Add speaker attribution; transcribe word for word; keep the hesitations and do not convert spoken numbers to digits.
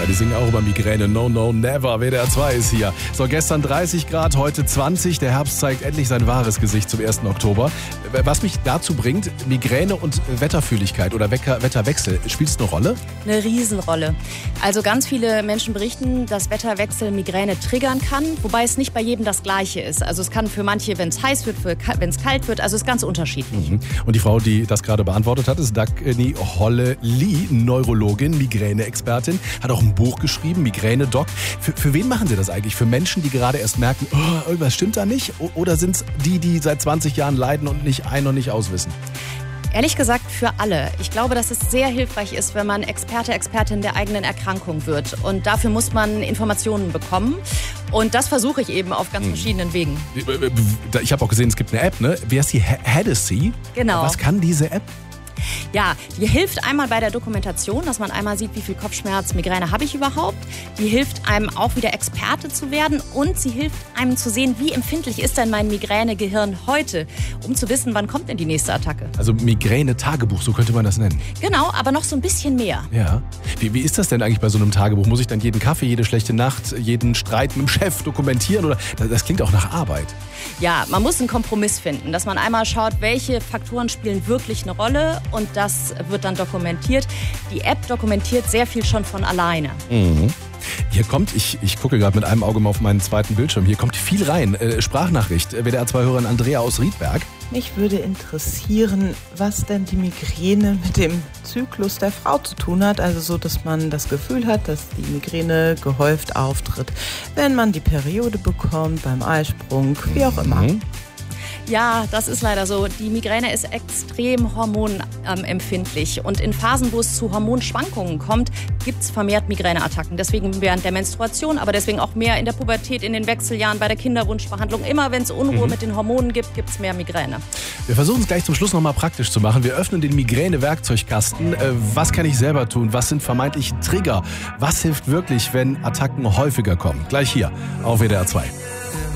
Speaker 1: die singen auch über Migräne. No, no, never. W D R zwei ist hier. So, gestern dreißig Grad, heute zwanzig. Der Herbst zeigt endlich sein wahres Gesicht zum ersten Oktober. Was mich dazu bringt, Migräne und Wetterfühligkeit oder Wetterwechsel, spielt es eine Rolle?
Speaker 2: Eine Riesenrolle. Also ganz viele Menschen berichten, dass Wetterwechsel Migräne triggern kann, wobei es nicht bei jedem das Gleiche ist. Also es kann für manche, wenn es heiß wird, wenn es kalt wird, also es ist ganz unterschiedlich.
Speaker 1: Mhm. Und die Frau, die das gerade beantwortet hat, ist Dagny Holle-Lee, Neurologin, Migräne-Expertin, hat auch ein Buch geschrieben, Migräne-Doc. Für, für wen machen Sie das eigentlich? Für Menschen, die gerade erst merken, oh, irgendwas stimmt da nicht? Oder sind es die, die seit zwanzig Jahren leiden und nicht ein- und nicht auswissen?
Speaker 2: Ehrlich gesagt für alle. Ich glaube, dass es sehr hilfreich ist, wenn man Experte, Expertin der eigenen Erkrankung wird. Und dafür muss man Informationen bekommen. Und das versuche ich eben auf ganz hm. verschiedenen Wegen.
Speaker 1: Ich habe auch gesehen, es gibt eine App, ne? Wie heißt die? Hadassy?
Speaker 2: Genau.
Speaker 1: Was kann diese App?
Speaker 2: Ja, die hilft einmal bei der Dokumentation, dass man einmal sieht, wie viel Kopfschmerz, Migräne habe ich überhaupt. Die hilft einem auch wieder Experte zu werden und sie hilft einem zu sehen, wie empfindlich ist denn mein Migränegehirn heute, um zu wissen, wann kommt denn die nächste Attacke.
Speaker 1: Also Migräne-Tagebuch, so könnte man das nennen.
Speaker 2: Genau, aber noch so ein bisschen mehr.
Speaker 1: Ja. Wie, wie ist das denn eigentlich bei so einem Tagebuch? Muss ich dann jeden Kaffee, jede schlechte Nacht, jeden Streit mit dem Chef dokumentieren? Oder das klingt auch nach Arbeit.
Speaker 2: Ja, man muss einen Kompromiss finden, dass man einmal schaut, welche Faktoren spielen wirklich eine Rolle und das wird dann dokumentiert. Die App dokumentiert sehr viel schon von alleine.
Speaker 1: Mhm. Hier kommt, ich, ich gucke gerade mit einem Auge mal auf meinen zweiten Bildschirm, hier kommt viel rein. Äh, Sprachnachricht, W D R zwei-Hörerin Andrea aus Riedberg.
Speaker 3: Mich würde interessieren, was denn die Migräne mit dem Zyklus der Frau zu tun hat. Also so, dass man das Gefühl hat, dass die Migräne gehäuft auftritt, wenn man die Periode bekommt, beim Eisprung, wie auch immer. Mhm.
Speaker 2: Ja, das ist leider so. Die Migräne ist extrem hormonempfindlich. Und in Phasen, wo es zu Hormonschwankungen kommt, gibt es vermehrt Migräneattacken. Deswegen während der Menstruation, aber deswegen auch mehr in der Pubertät, in den Wechseljahren, bei der Kinderwunschbehandlung. Immer wenn es Unruhe mhm. mit den Hormonen gibt, gibt es mehr Migräne.
Speaker 1: Wir versuchen es gleich zum Schluss nochmal praktisch zu machen. Wir öffnen den Migräne-Werkzeugkasten. Äh, was kann ich selber tun? Was sind vermeintliche Trigger? Was hilft wirklich, wenn Attacken häufiger kommen? Gleich hier auf W D R zwei.